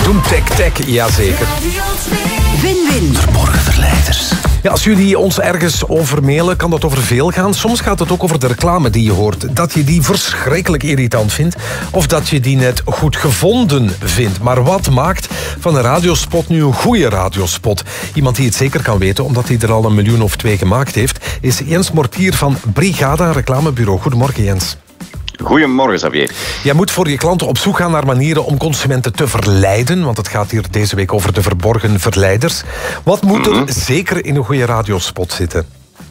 Zoomtek, jazeker. Win-win. Verborgen verleiders. Ja, als jullie ons ergens over mailen, kan dat over veel gaan. Soms gaat het ook over de reclame die je hoort. Dat je die verschrikkelijk irritant vindt. Of dat je die net goed gevonden vindt. Maar wat maakt van een radiospot nu een goede radiospot? Iemand die het zeker kan weten, omdat hij er al 1 miljoen of 2 gemaakt heeft, is Jens Mortier van Brigada Reclamebureau. Goedemorgen, Jens. Goedemorgen, Xavier. Jij moet voor je klanten op zoek gaan naar manieren om consumenten te verleiden, want het gaat hier deze week over de verborgen verleiders. Wat moet er zeker in een goede radiospot zitten?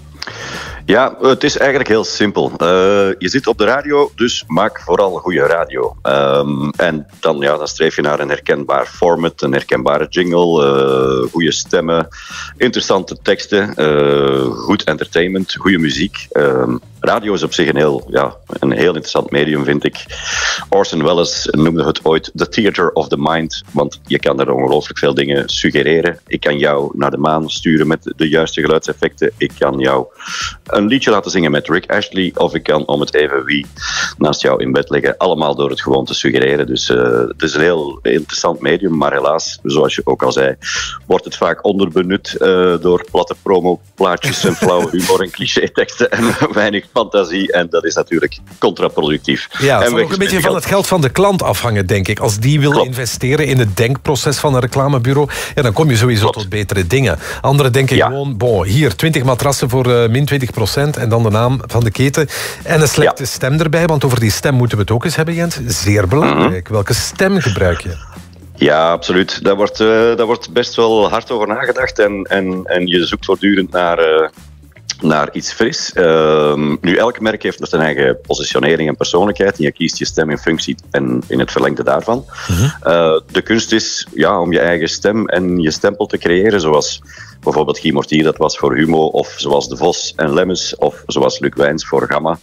Ja, het is eigenlijk heel simpel. Je zit op de radio, dus maak vooral goede radio. En dan streef je naar een herkenbaar format, een herkenbare jingle, goede stemmen, interessante teksten, goed entertainment, goede muziek. Radio is op zich een heel interessant medium, vind ik. Orson Welles noemde het ooit The Theater of the Mind, want je kan er ongelooflijk veel dingen suggereren. Ik kan jou naar de maan sturen met de juiste geluidseffecten. Ik kan jou een liedje laten zingen met Rick Astley, of ik kan om het even wie naast jou in bed liggen. Allemaal door het gewoon te suggereren. Dus het is een heel interessant medium, maar helaas, zoals je ook al zei, wordt het vaak onderbenut door platte promoplaatjes en flauwe humor en clichéteksten en weinig fantasie. En dat is natuurlijk contraproductief. Ja, het zal ook een beetje van het geld van de klant afhangen, denk ik. Als die wil investeren in het denkproces van een reclamebureau, ja, dan kom je sowieso tot betere dingen. Anderen denken gewoon, hier 20 matrassen voor min 20% en dan de naam van de keten. En een slechte stem erbij, want over die stem moeten we het ook eens hebben, Jens. Zeer belangrijk. Welke stem gebruik je? Ja, absoluut. Daar wordt best wel hard over nagedacht en je zoekt voortdurend naar iets fris. Nu, elk merk heeft zijn eigen positionering en persoonlijkheid en je kiest je stem in functie en in het verlengde daarvan. De kunst is om je eigen stem en je stempel te creëren, zoals bijvoorbeeld Guy Mortier, dat was voor Humo, of zoals De Vos en Lemmens, of zoals Luc Wijns voor Gamma.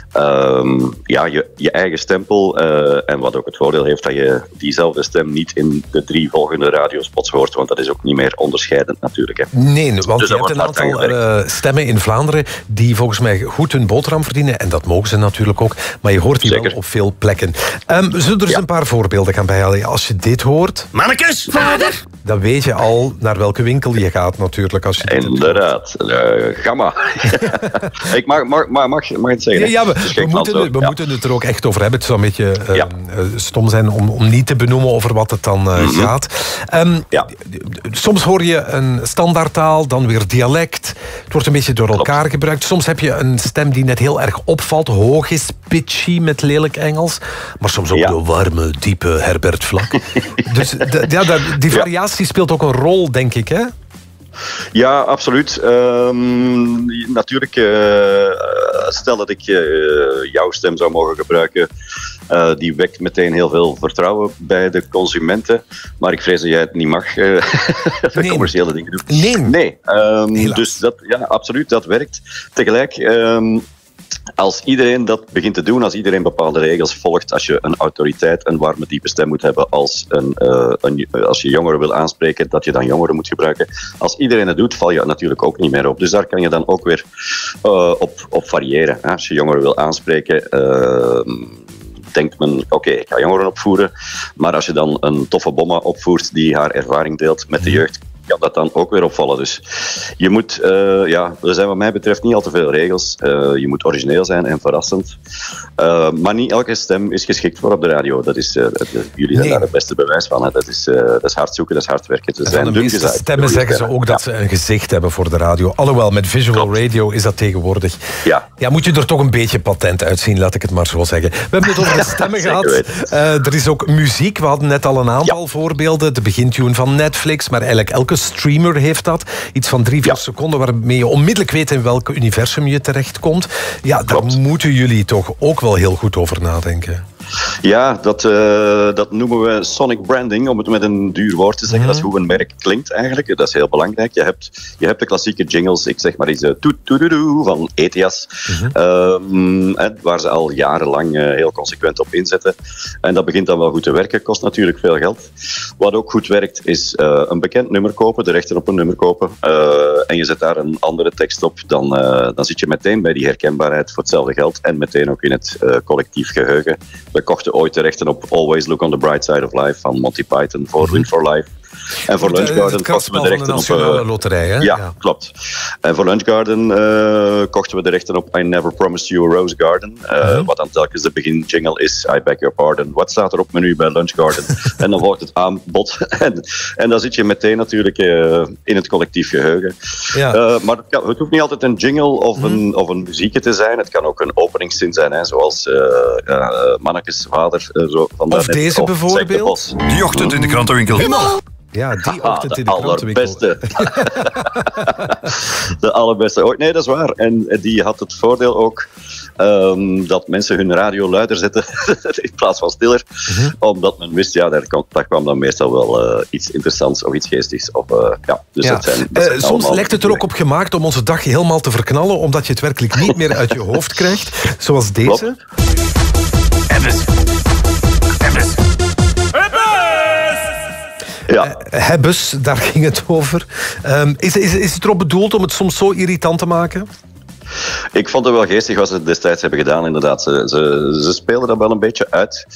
Je eigen stempel, en wat ook het voordeel heeft dat je diezelfde stem niet in de 3 volgende radiospots hoort, want dat is ook niet meer onderscheidend natuurlijk. Hè. Nee, want dus je hebt een aantal stemmen in Vlaanderen die volgens mij goed hun boterham verdienen, en dat mogen ze natuurlijk ook, maar je hoort die wel op veel plekken. We zullen er eens een paar voorbeelden gaan bijhalen. Als je dit hoort... Mannekes! Vader! Dan weet je al naar welke winkel je gaat natuurlijk. Als je inderdaad. Gamma. Ik mag het zeggen. Ja, we moeten het er ook echt over hebben. Het zou een beetje stom zijn om niet te benoemen over wat het dan gaat. Soms hoor je een standaardtaal, dan weer dialect. Het wordt een beetje door elkaar gebruikt. Soms heb je een stem die net heel erg opvalt. Hoog is, pitchy met lelijk Engels. Maar soms ook de warme, diepe Herbert Vlak. Dus die variatie speelt ook een rol, denk ik, hè? Ja, absoluut. Natuurlijk, stel dat ik jouw stem zou mogen gebruiken, die wekt meteen heel veel vertrouwen bij de consumenten. Maar ik vrees dat jij het niet mag, commerciële dingen doen. Nee. Dus absoluut, dat werkt. Tegelijk... Als iedereen dat begint te doen, als iedereen bepaalde regels volgt, als je een autoriteit, een warme, diepe stem moet hebben, als je jongeren wil aanspreken, dat je dan jongeren moet gebruiken. Als iedereen het doet, val je natuurlijk ook niet meer op. Dus daar kan je dan ook weer op variëren. Hè. Als je jongeren wil aanspreken, denkt men, oké, ik ga jongeren opvoeren. Maar als je dan een toffe bomma opvoert die haar ervaring deelt met de jeugd, kan dat dan ook weer opvallen. Dus je moet, er zijn wat mij betreft niet al te veel regels. Je moet origineel zijn en verrassend. Maar niet elke stem is geschikt voor op de radio. Dat is, jullie zijn daar het beste bewijs van. Hè. Dat is hard zoeken, dat is hard werken. Van de meeste stemmen zeggen ze ook dat ze een gezicht hebben voor de radio. Alhoewel, met visual radio is dat tegenwoordig. Ja, moet je er toch een beetje patent uitzien, laat ik het maar zo zeggen. We hebben het over de stemmen gehad. Er is ook muziek. We hadden net al een aantal voorbeelden. De begintune van Netflix, maar eigenlijk elke streamer heeft dat. Iets van 3-4 seconden waarmee je onmiddellijk weet in welk universum je terechtkomt. Ja, daar moeten jullie toch ook wel heel goed over nadenken. Ja, dat noemen we sonic branding, om het met een duur woord te zeggen. Dat is hoe een merk klinkt eigenlijk. Dat is heel belangrijk. Je hebt de klassieke jingles, ik zeg maar eens toet-toet-toet van ETIAS, waar ze al jarenlang heel consequent op inzetten. En dat begint dan wel goed te werken, kost natuurlijk veel geld. Wat ook goed werkt is een bekend nummer kopen, de rechten op een nummer kopen, en je zet daar een andere tekst op, dan zit je meteen bij die herkenbaarheid voor hetzelfde geld en meteen ook in het collectief geheugen. We kochten ooit de rechten op Always Look on the Bright Side of Life van Monty Python voor Win for Life. En voor Lunch Garden kochten we de rechten op... Nationale Loterij, hè? Ja, klopt. En voor Lunch Garden kochten we de rechten op I Never Promised You a Rose Garden. Wat dan telkens de begin jingle is. I beg your pardon. Wat staat er op menu bij Lunch Garden? En dan wordt het aanbod. En dan zit je meteen natuurlijk in het collectief geheugen. Ja. Maar het hoeft niet altijd een jingle of een muziekje te zijn. Het kan ook een openingszin zijn, hè, zoals Mannekes vader. Of deze bijvoorbeeld. Die ochtend in de krantenwinkel. Ja, die ochtend in de krantenwinkel. De allerbeste ooit. Nee, dat is waar. En die had het voordeel ook dat mensen hun radio luider zetten in plaats van stiller. Omdat men wist, ja, daar kwam dan meestal wel iets interessants of iets geestigs op. Dus dat zijn soms lijkt het er ook op gemaakt om onze dag helemaal te verknallen, omdat je het werkelijk niet meer uit je hoofd krijgt. Zoals deze. Ja. Hebbes, daar ging het over. Is het erop bedoeld om het soms zo irritant te maken? Ik vond het wel geestig wat ze destijds hebben gedaan, inderdaad. Ze speelden dat wel een beetje uit.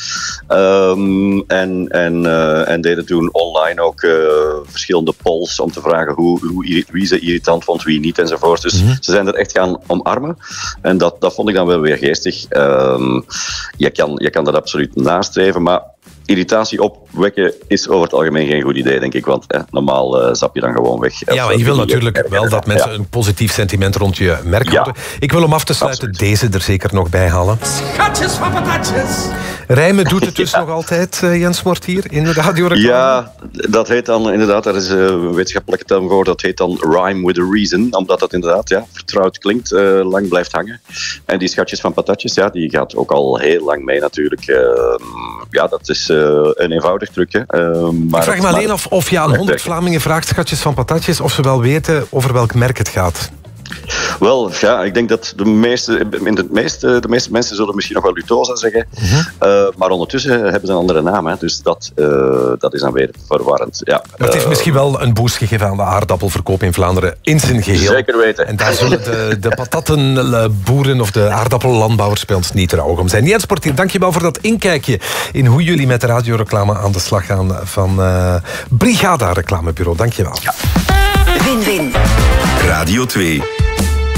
En deden toen online ook verschillende polls om te vragen wie ze irritant vond, wie niet enzovoort. Dus ze zijn er echt gaan omarmen. En dat vond ik dan wel weer geestig. Je kan dat absoluut nastreven, maar irritatie opwekken is over het algemeen geen goed idee, denk ik. Want normaal zap je dan gewoon weg. Ja, maar je wil natuurlijk wel dat mensen een positief sentiment rond je merk houden. Ik wil om af te sluiten deze er zeker nog bij halen. Schatjes van patatjes. Rijmen doet het dus nog altijd, Jens Mortier, in de radioreclame? Ja, dat heet dan inderdaad, daar is een wetenschappelijke term voor, dat heet dan rhyme with a reason. Omdat dat inderdaad vertrouwd klinkt, lang blijft hangen. En die schatjes van patatjes, die gaat ook al heel lang mee natuurlijk. Dat is een eenvoudig trucje. Ik vraag me alleen af of je aan 100 Vlamingen vraagt, schatjes van patatjes, of ze wel weten over welk merk het gaat. Wel, ja, ik denk dat de meeste mensen zullen misschien nog wel Lutosa zeggen. Maar ondertussen hebben ze een andere naam. Hè, dus dat is dan weer verwarrend. Ja, maar het heeft misschien wel een boost gegeven aan de aardappelverkoop in Vlaanderen in zijn geheel. Zeker weten. En daar zullen de patattenboeren of de aardappellandbouwers bij ons niet rouwig om zijn. Jens Mortier, dankjewel voor dat inkijkje in hoe jullie met de radioreclame aan de slag gaan van Brigada Reclamebureau. Dankjewel. Win-win. Radio 2.